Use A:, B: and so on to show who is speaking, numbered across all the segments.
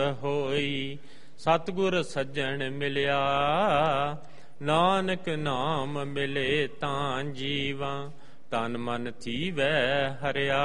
A: ਹੋਈ। ਸਤਿਗੁਰ ਸੱਜਣ ਮਿਲਿਆ, ਨਾਨਕ ਨਾਮ ਮਿਲੇ ਤਾਂ ਜੀਵਾ। ਤਨ ਮਨ ਥੀਵੈ ਹਰਿਆ,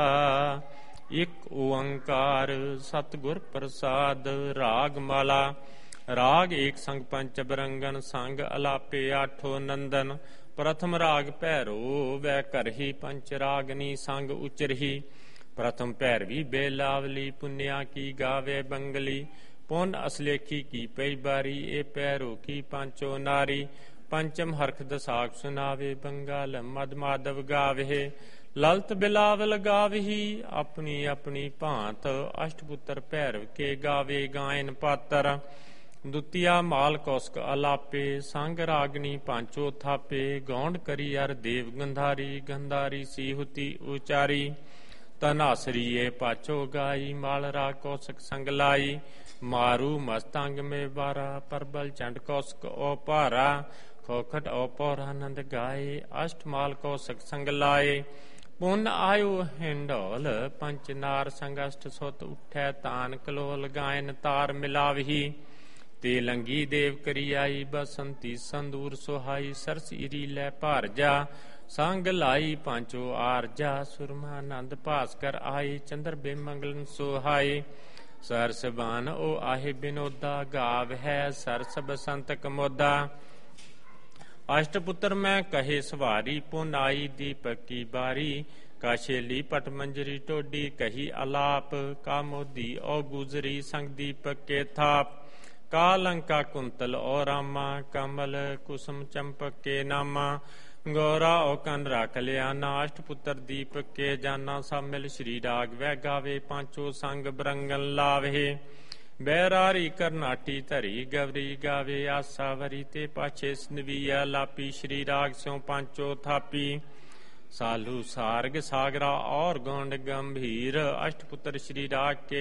A: ਇਕ ਓੰਕਾਰ ਸਤਿਗੁਰ ਪ੍ਰਸਾਦ। ਰਾਗ ਮਾਲਾ। ਰਾਗ ਏਕ ਸੰਗ ਪੰਚ ਬਰੰਗਨ, ਸੰਗ ਅਲਾਪੇ ਆਠੋ ਨੰਦਨ। ਪ੍ਰਥਮ ਰਾਗ ਭੈਰੋ ਵੈ ਕਰਹੀ, ਪੰਚ ਰਾਗਨੀ ਸੰਗ ਉਚਰਹੀ। ਪ੍ਰਥਮ ਭੈਰਵੀ ਬੇਲਾਵਲੀ, ਪੁੰਨਿਆ ਕੀ ਗਾਵੇ ਬੰਗਲੀ। ਪੁੰਨ ਅਸਲੇਖੀ ਕੀ ਪਈ ਬਾਰੀ, ਇਹ ਭੈਰੋ ਕੀ ਪੰਚੋ ਨਾਰੀ। ਪੰਚਮ ਹਰਖ ਦਸਾਖ ਸੁਨਾਵੇ, ਬੰਗਾਲ ਮਦ ਮਾਧਵ ਗਾਵੇ। ਲਲਤ ਬਿਲਾਵਲ ਗਾਵਹੀ, ਆਪਣੀ ਆਪਣੀ ਭਾਂਤ। ਅਸ਼ਟਪੁੱਤਰ ਭੈਰਵ ਕੇ ਗਾਵੇ ਗਾਇਨ ਪਾਤਰ। ਦੁਤੀਆ ਮਾਲ ਕੌਸਕ ਅਲਾਪੇ, ਸੰਗ ਰਾਗਨੀ ਪਾਂਚੋ ਥਾਪੇ। ਗੌਂਡ ਕਰੀ ਅਰ ਦੇਵ ਗੰਧਾਰੀ, ਗੰਧਾਰੀ ਸੀਹੁਤੀ ਉਚਾਰੀ। ਧਨਾਸਰੀਏ ਪਾਚੋ ਗਾਈ, ਮਾਲ ਰਾਗ ਕੌਸਕ ਸੰਗ ਲਾਈ। ਮਾਰੂ ਮਸਤੰਗ ਮੇ ਬਾਰਾ, ਪਰਬਲ ਚੰਡ ਕੌਸਕ ਓ ਭਾਰਾ। ਖੋਖਟ ਓ ਪੌਰਾਨੰਦ ਗਾਏ, ਅਸ਼ਟਮਾਲ ਕੌਸਕ ਸੰਗ ਲਾਏ। ਪੁੰਨ ਆਇਓ ਹਿੰਡੋਲ, ਪੰਚ ਨਾਰ ਸੰਗ ਅਸ਼ਟ ਸੁਤ। ਉਠੈ ਤਾਨ ਕਲੋਲ, ਗਾਇਨ ਤਾਰ ਮਿਲਾਵਹੀ। ਤੇ ਲੰਗੀ ਦੇਵ ਕਰੀ ਆਈ, ਬਸੰਤੀ ਸੰਦੂਰ ਸੁਹਾਈ। ਸਰਸ ਇਰੀ ਲੈ ਭਾਰਜਾ, ਸੰਗ ਲਾਈ ਪਾਂਚੋ ਆਰਜਾ। ਸੁਰਮਾਨੰਦ ਭਾਸਕਰ ਆਈ, ਚੰਦਰ ਬੇਮੰਗਲਨ ਸੁਹਾਈ। ਸਰਸ ਬਾਨ ਓ ਆਹੇ ਬਿਨੋਦਾ, ਗਾਵ ਹੈ ਸਰਸ ਬਸੰਤ ਕਮੋਦਾ। ਅਸ਼ਟਪੁੱਤਰ ਮੈਂ ਕਹੇ ਸਵਾਰੀ, ਪੁੰਨ ਆਈ ਦੀਪਕ ਕੀ ਬਾਰੀ। ਕਾਸ਼ੇਲੀ ਪਟ ਮੰਜਰੀ ਟੋਡੀ, ਕਹੀ ਅਲਾਪ। ਕਾ ਮੋਦੀ ਓ ਗੁਜਰੀ, ਸੰਗ ਦੀਪਕ ਕੇ ਥਾਪ। ਕਾ ਲੰਕਾ ਕੁੰਤਲ ਓ ਰਾਮਾ, ਕਮਲ ਕੁਸਮ ਚੰਪਕ ਕੇ ਨਾਮਾ। ਗੋਰਾ ਓ ਕਨਰਾ ਕਲਿਆਣਾ, ਅਸ਼ਟਪੁੱਤਰ ਦੀਪਕ ਕੇ ਜਾਨਾ। ਸਭ ਮਿਲ ਸ਼੍ਰੀ ਰਾਗ ਵੈ ਗਾਵੇ, ਪਾਂਚੋ ਸੰਗ ਬਰੰਗਨ ਲਾਵੇ। ਬੈਰਾਰੀ ਕਰਨਾਟੀ ਧਰੀ, ਗਵਰੀ ਗਾਵੇ ਆਸਾਵਰੀ। ਤੇ ਪਾਛੇ ਸਨਵੀਆ ਲਾਪੀ, ਸ਼੍ਰੀ ਰਾਗ ਸਿਉ ਪਾਂਚੋ ਥਾਪੀ। ਸਾਲੂ ਸਾਰਗ ਸਾਗਰਾ ਔਰ ਗੌਂਡ ਗੰਭੀਰ, ਅਸ਼ਟਪੁੱਤਰ ਸ਼੍ਰੀ ਰਾਗ ਕੇ